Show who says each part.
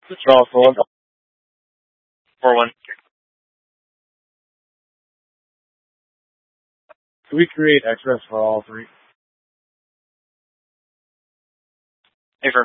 Speaker 1: Draw for 4-1. Can we create extras for all three? Affirm.